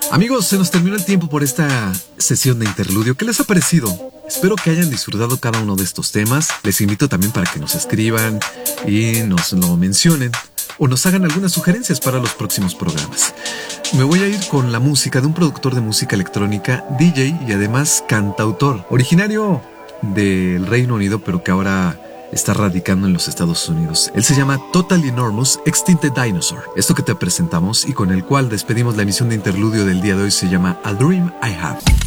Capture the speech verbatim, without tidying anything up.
Amigos, se nos terminó el tiempo por esta sesión de interludio. ¿Qué les ha parecido? Espero que hayan disfrutado cada uno de estos temas. Les invito también para que nos escriban y nos lo mencionen o nos hagan algunas sugerencias para los próximos programas. Me voy a ir con la música de un productor de música electrónica, D J y además cantautor, originario del Reino Unido, pero que ahora está radicando en los Estados Unidos. Él se llama Total Enormous Extincted Dinosaur. Esto que te presentamos y con el cual despedimos la emisión de interludio del día de hoy se llama A Dream I Have.